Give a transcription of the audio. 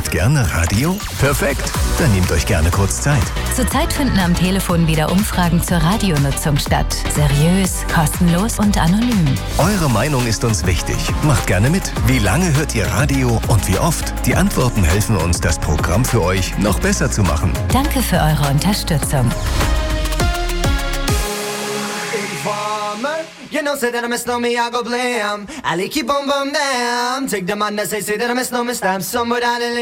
Hört gerne Radio? Perfekt, dann nehmt euch gerne kurz Zeit. Zurzeit finden am Telefon wieder Umfragen zur Radionutzung statt. Seriös, kostenlos und anonym. Eure Meinung ist uns wichtig. Macht gerne mit. Wie lange hört ihr Radio und wie oft? Die Antworten helfen uns, das Programm für euch noch besser zu machen. Danke für eure Unterstützung. You know, say that I miss no me, I go blam. I like keep on bum damn. Take the man that say that I miss no me, stamp somewhere down the